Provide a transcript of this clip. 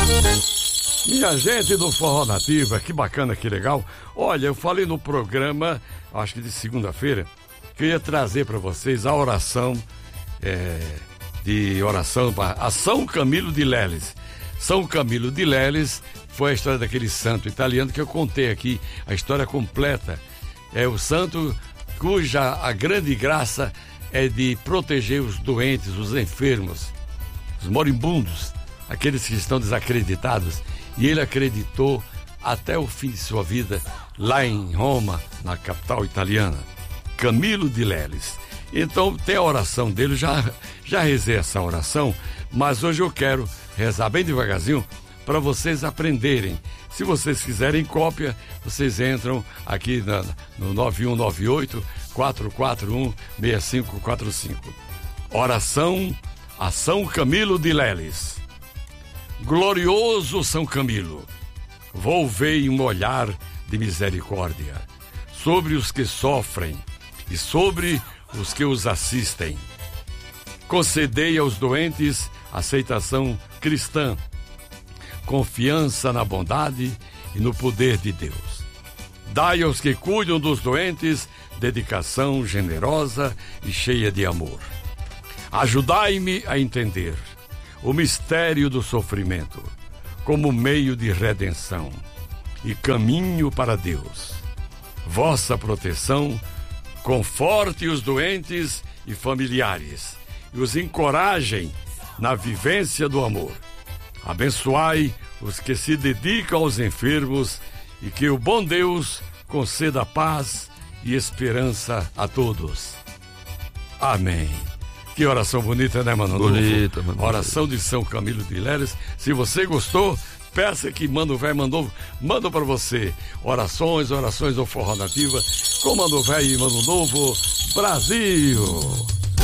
Minha gente do Forró Nativa, que bacana, que legal. Olha, eu falei no programa, acho que de segunda-feira, que eu ia trazer para vocês a oração, a São Camilo de Leles. São Camilo de Leles foi a história daquele santo italiano que eu contei aqui, a história completa. É o santo cuja a grande graça é de proteger os doentes, os enfermos, os moribundos, aqueles que estão desacreditados. E ele acreditou até o fim de sua vida lá em Roma, na capital italiana, Camilo de Leles. Então tem a oração dele, já rezei essa oração, mas hoje eu quero rezar bem devagarzinho para vocês aprenderem. Se vocês quiserem cópia, vocês entram aqui no 9198-441-6545. Oração a São Camilo de Leles. Glorioso São Camilo, volvei um olhar de misericórdia sobre os que sofrem e sobre os que os assistem. Concedei aos doentes aceitação cristã, confiança na bondade e no poder de Deus. Dai aos que cuidam dos doentes dedicação generosa e cheia de amor. Ajudai-me a entender o mistério do sofrimento como meio de redenção e caminho para Deus. Vossa proteção conforte os doentes e familiares e os encorajem na vivência do amor. Abençoai os que se dedicam aos enfermos e que o bom Deus conceda paz e esperança a todos. Amém. Que oração bonita, né, Mano? Bonita, mano. Oração de São Camilo de Leles. Se você gostou, peça que Mano Velho manda para você. Orações do Forró Nativa com Mano Velho e Mano Novo, Brasil.